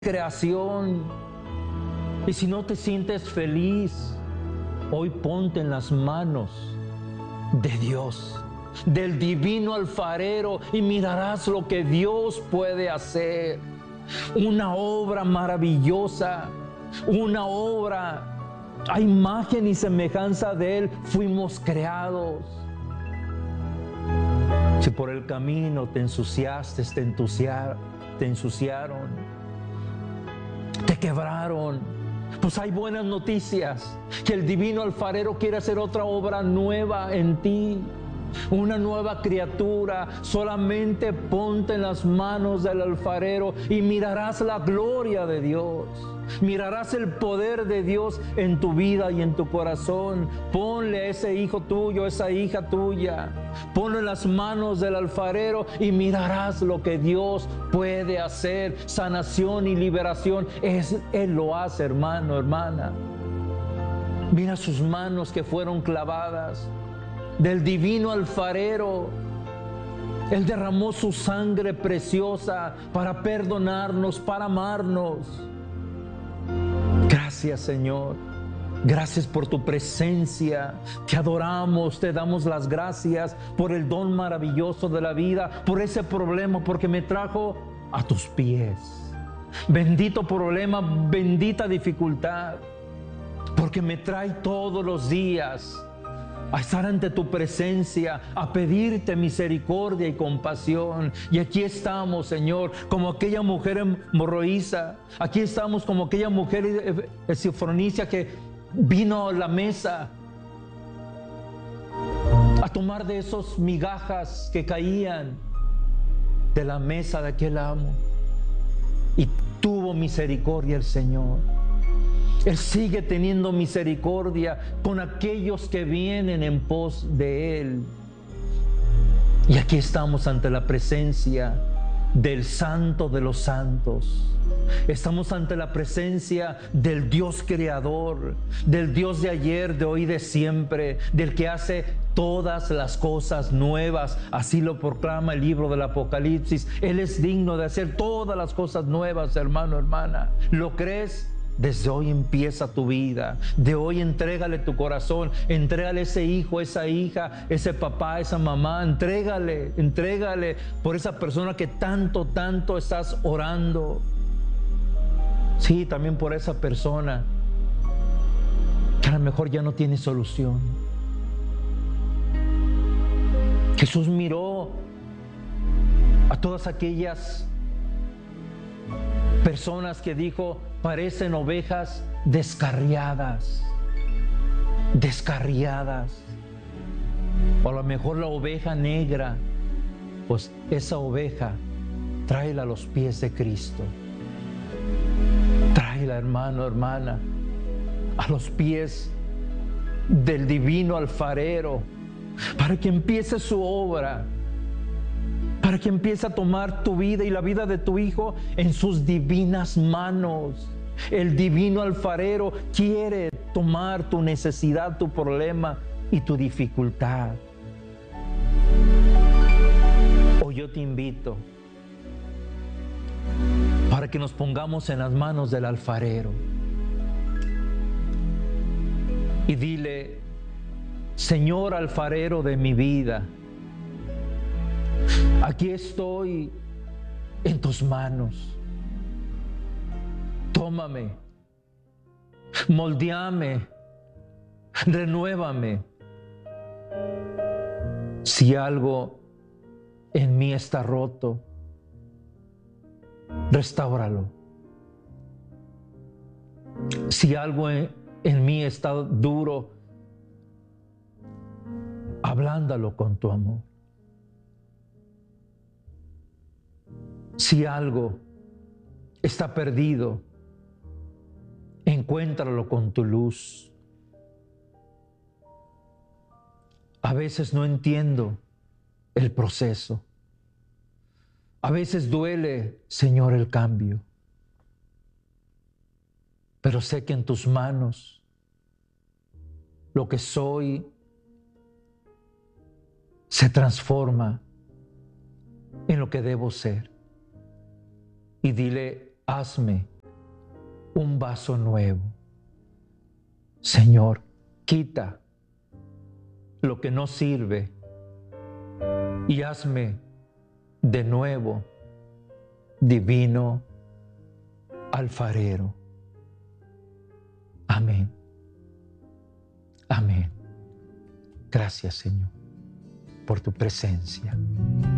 creación. Y si no te sientes feliz, hoy ponte en las manos de Dios, del divino alfarero, y mirarás lo que Dios puede hacer. Una obra maravillosa, una obra a imagen y semejanza de Él fuimos creados. Si por el camino te ensuciaste, te ensuciaron, te quebraron, pues hay buenas noticias, que el divino alfarero quiere hacer otra obra nueva en ti, una nueva criatura. Solamente ponte en las manos del alfarero y mirarás la gloria de Dios. Mirarás el poder de Dios en tu vida y en tu corazón. Ponle a ese hijo tuyo, esa hija tuya, ponlo en las manos del alfarero y mirarás lo que Dios puede hacer. Sanación y liberación, Él lo hace, hermano, hermana. Mira sus manos que fueron clavadas del divino alfarero. Él derramó su sangre preciosa para perdonarnos, para amarnos. Gracias, Señor. Gracias por tu presencia. Te adoramos, te damos las gracias por el don maravilloso de la vida, por ese problema, porque me trajo a tus pies. Bendito problema, bendita dificultad, porque me trae todos los días a estar ante tu presencia, a pedirte misericordia y compasión. Y aquí estamos, Señor, como aquella mujer hemorroísa. Aquí estamos como aquella mujer esifronicia que vino a la mesa a tomar de esos migajas que caían de la mesa de aquel amo. Y tuvo misericordia el Señor. Él sigue teniendo misericordia con aquellos que vienen en pos de Él. Y aquí estamos ante la presencia del Santo de los Santos. Estamos ante la presencia del Dios creador, del Dios de ayer, de hoy, de siempre, del que hace todas las cosas nuevas. Así lo proclama el libro del Apocalipsis. Él es digno de hacer todas las cosas nuevas, hermano, hermana. ¿Lo crees? Desde hoy empieza tu vida. De hoy entrégale tu corazón. Entrégale ese hijo, esa hija, ese papá, esa mamá. Entrégale por esa persona que tanto estás orando. Sí, también por esa persona que a lo mejor ya no tiene solución. Jesús miró a todas aquellas personas que dijo: parecen ovejas descarriadas. O a lo mejor la oveja negra, pues esa oveja, tráela a los pies de Cristo. Tráela, hermano, hermana, a los pies del divino alfarero, para que empiece su obra, para que empiece a tomar tu vida y la vida de tu hijo en sus divinas manos. El divino alfarero quiere tomar tu necesidad, tu problema y tu dificultad. Hoy yo te invito para que nos pongamos en las manos del alfarero y dile: Señor alfarero de mi vida, aquí estoy en tus manos. Tómame, moldéame, renuévame. Si algo en mí está roto, restáuralo. Si algo en mí está duro, ablándalo con tu amor. Si algo está perdido, encuéntralo con tu luz. A veces no entiendo el proceso. A veces duele, Señor, el cambio. Pero sé que en tus manos lo que soy se transforma en lo que debo ser. Y dile: hazme un vaso nuevo. Señor, quita lo que no sirve y hazme de nuevo divino alfarero. Amén. Amén. Gracias, Señor, por tu presencia.